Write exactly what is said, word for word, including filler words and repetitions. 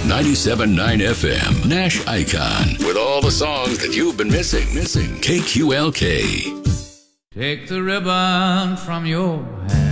ninety-seven point nine F M, Nash Icon, with all the songs that you've been missing. Missing. K Q L K. Take the ribbon from your hand.